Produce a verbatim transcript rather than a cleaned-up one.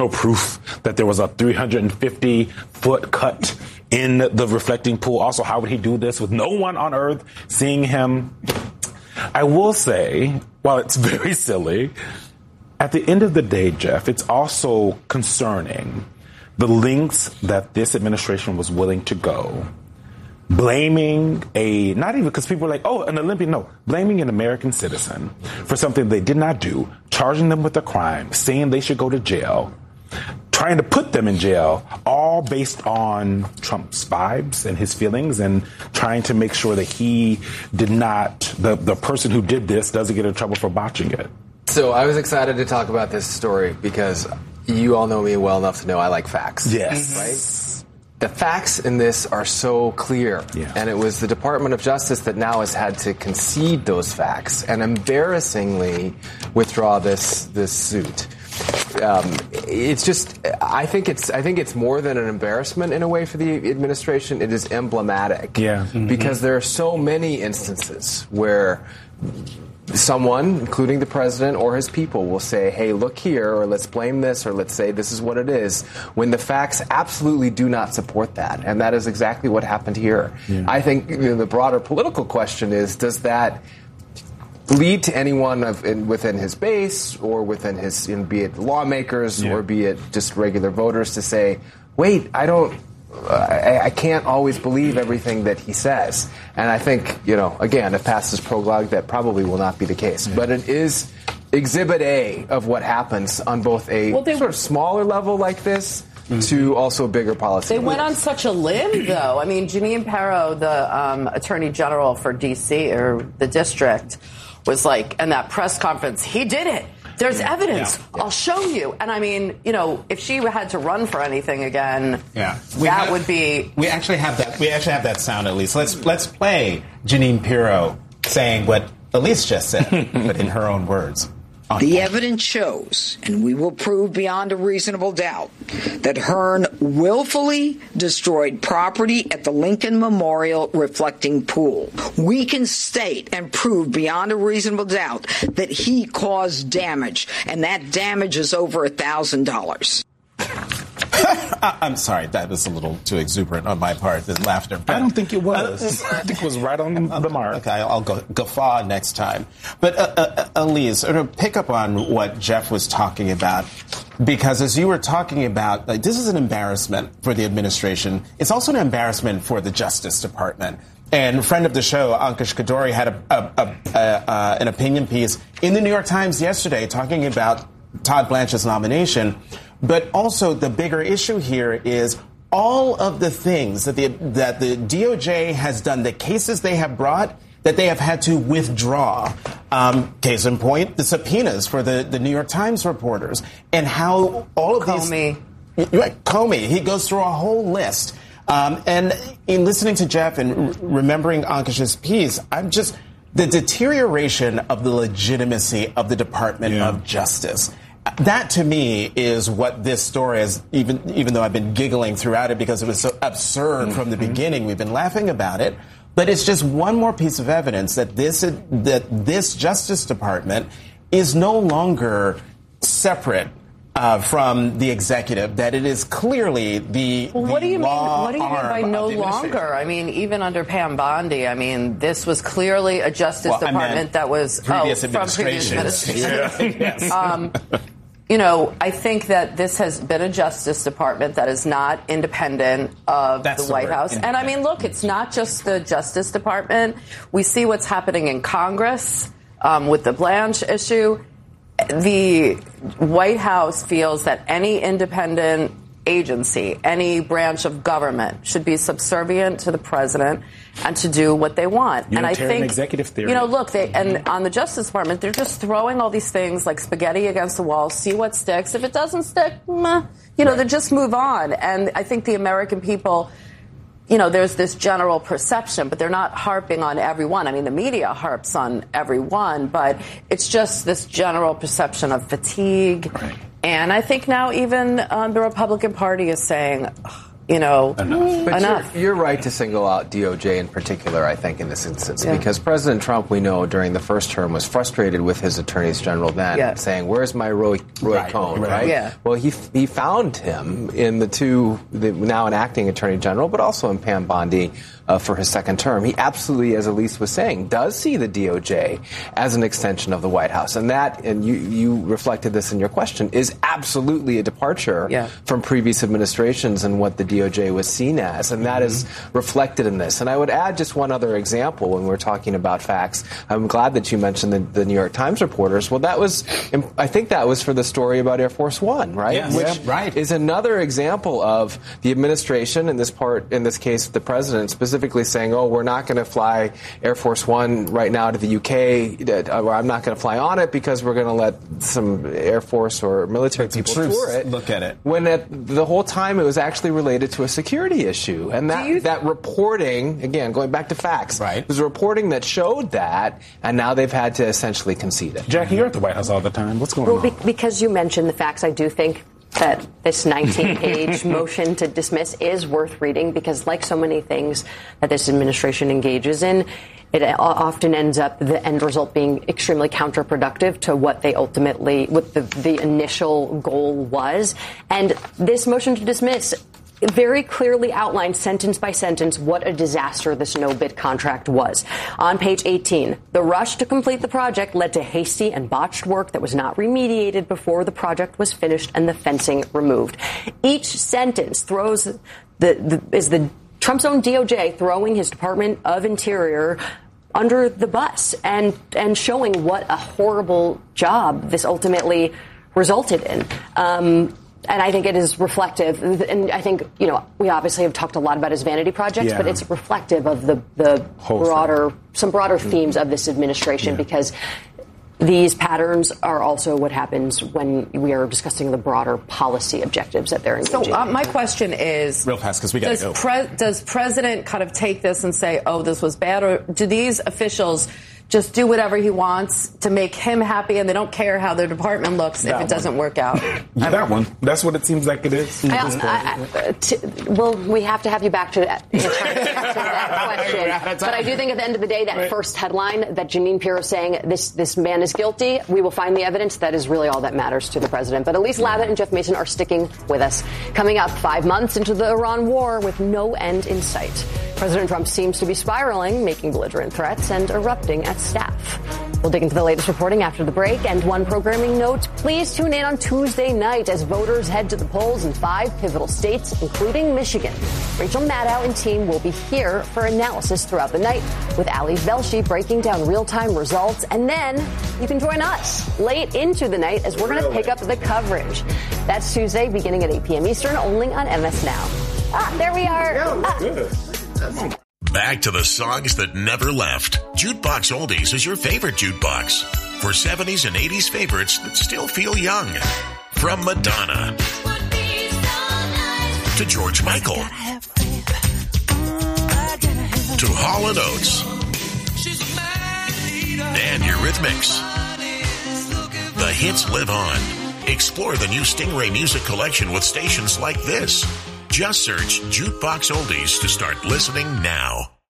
no proof that there was a three hundred fifty foot cut in the reflecting pool. Also, how would he do this with no one on earth seeing him? I will say, while it's very silly, at the end of the day, Jeff, it's also concerning the lengths that this administration was willing to go, blaming a, not even because people are like, oh, an Olympian, no, blaming an American citizen for something they did not do, charging them with a crime, saying they should go to jail, trying to put them in jail, all based on Trump's vibes and his feelings, and trying to make sure that he did not, the, the person who did this doesn't get in trouble for botching it. So I was excited to talk about this story because you all know me well enough to know I like facts. Yes. Right? The facts in this are so clear. Yeah. And it was the Department of Justice that now has had to concede those facts and embarrassingly withdraw this this suit. Um, it's just, I think it's, I think it's more than an embarrassment in a way for the administration. It is emblematic. Yeah. Mm-hmm. Because there are so many instances where someone, including the president or his people, will say, hey, look here, or let's blame this, or let's say this is what it is, when the facts absolutely do not support that. And that is exactly what happened here. Yeah. I think you know, the broader political question is, does that lead to anyone of, in, within his base or within his, you know, be it lawmakers yeah. or be it just regular voters, to say, wait, I don't, uh, I, I can't always believe everything that he says. And I think, you know, again, if past is prologue, that probably will not be the case. Yeah. But it is exhibit A of what happens on both a well, they, sort of smaller level like this mm-hmm. to also bigger policy. They went on such a limb, though. I mean, Jeanine Pirro, the um, Attorney General for D C or the district, was like, in that press conference, he did it. There's yeah, evidence. Yeah, yeah. I'll show you. And I mean, you know, if she had to run for anything again, yeah. we that have, would be. We actually have that. We actually have that sound at least. Let's let's play Jeanine Pirro saying what Elise just said, but in her own words. The evidence shows, and we will prove beyond a reasonable doubt, that Hearn willfully destroyed property at the Lincoln Memorial reflecting pool. We can state and prove beyond a reasonable doubt that he caused damage, and that damage is over a thousand dollars. I'm sorry, that was a little too exuberant on my part, the laughter. But I don't think it was. I think it was right on the mark. Okay, I'll go guffaw next time. But uh, uh, Elise, to pick up on what Jeff was talking about, because as you were talking about, like, this is an embarrassment for the administration. It's also an embarrassment for the Justice Department. And a friend of the show, Ankush Kadori, had a, a, a, a, uh, an opinion piece in the New York Times yesterday talking about Todd Blanche's nomination. But also the bigger issue here is all of the things that the that the D O J has done, the cases they have brought, that they have had to withdraw. Um, case in point, the subpoenas for the, the New York Times reporters, and how all of Comey. these... Comey. Comey. He goes through a whole list. Um, and in listening to Jeff and re- remembering Ankush's piece, I'm just... The deterioration of the legitimacy of the Department yeah. of Justice. That, to me, is what this story is, even even though I've been giggling throughout it because it was so absurd mm-hmm. from the beginning. We've been laughing about it. But it's just one more piece of evidence that this that this Justice Department is no longer separate uh, from the executive, that it is clearly the, well, what the do you law mean, what do you mean by no longer? I mean, even under Pam Bondi, I mean, this was clearly a Justice well, Department that was previous oh, from previous administration. Yeah. yes. um, You know, I think that this has been a Justice Department that is not independent of That's the, the White word, House. And I mean, look, it's not just the Justice Department. We see what's happening in Congress um, with the Blanche issue. The White House feels that any independent agency, any branch of government should be subservient to the president and to do what they want. Unitarian and I think, executive theory. you know, look, they, and on the Justice Department, they're just throwing all these things like spaghetti against the wall, see what sticks. If it doesn't stick, meh, you know, right. they just move on. And I think the American people, you know, there's this general perception, but they're not harping on everyone. I mean, the media harps on everyone, but it's just this general perception of fatigue. Right. And I think now even um, the Republican Party is saying, you know, enough. But enough. You're, you're right to single out D O J in particular, I think, in this instance, Yeah. because President Trump, we know, during the first term was frustrated with his attorneys general then, Yeah. saying, where's my Roy, Roy Right, Cohn, right. right? Yeah. Well, he he found him in the two, the, now an acting attorney general, but also in Pam Bondi uh, for his second term. He absolutely, as Elise was saying, does see the D O J as an extension of the White House. And that, and you, you reflected this in your question, is absolutely a departure Yeah. from previous administrations and what the D O J was seen as. And that is reflected in this. And I would add just one other example when we're talking about facts. I'm glad that you mentioned the, the New York Times reporters. Well, that was, I think that was for the story about Air Force One, right? Yes. Which Yeah, right. is another example of the administration, in this part, in this case, the president specifically saying, oh, we're not going to fly Air Force One right now to the U K, that, or I'm not going to fly on it because we're going to let some Air Force or military people troops tour it. look at it. When at the whole time it was actually related to a security issue. And that, you- that reporting, again, going back to facts, Right. there's a reporting that showed that, and now they've had to essentially concede it. Jackie, you're at the White House all the time. What's going Well, on? be- because you mentioned the facts, I do think that this nineteen-page motion to dismiss is worth reading because, like so many things that this administration engages in, it often ends up the end result being extremely counterproductive to what they ultimately, what the, the initial goal was. And this motion to dismiss very clearly outlined sentence by sentence what a disaster this no-bid contract was. On page eighteen, the rush to complete the project led to hasty and botched work that was not remediated before the project was finished and the fencing removed. Each sentence throws the, the is the Trump's own D O J throwing his Department of Interior under the bus and and showing what a horrible job this ultimately resulted in. Um, And I think it is reflective. And I think, you know, we obviously have talked a lot about his vanity projects, Yeah. but it's reflective of the, the Whole broader, thing. some broader themes of this administration, Yeah. because these patterns are also what happens when we are discussing the broader policy objectives that they're engaging So uh, in. my question is, Real fast, 'cause we gotta does go. Pre- does President kind of take this and say, oh, this was bad, or do these officials just do whatever he wants to make him happy and they don't care how their department looks if That it doesn't one. work out? Yeah, that one. That's what it seems like it is. I, I, I, t- well, we have to have you back to, that- answer that question. But I do think at the end of the day, that first headline that Jeanine Pirro saying this this man is guilty, we will find the evidence. That is really all that matters to the president. But Elise Lavette and Jeff Mason are sticking with us. Coming up, five months into the Iran war with no end in sight. President Trump seems to be spiraling, making belligerent threats and erupting at staff. We'll dig into the latest reporting after the break. And one programming note, please tune in on Tuesday night as voters head to the polls in five pivotal states, including Michigan. Rachel Maddow and team will be here for analysis throughout the night with Ali Velshi breaking down real-time results. And then you can join us late into the night as we're going to pick up the coverage. That's Tuesday beginning at eight p.m. Eastern, only on M S Now. Ah, there we are. Ah. Back to the songs that never left. Jukebox Oldies is your favorite jukebox for seventies and eighties favorites that still feel young. From Madonna to George Michael to Hall and Oates and Eurythmics. The hits live on. Explore the new Stingray Music Collection with stations like this. Just search Jukebox Oldies to start listening now.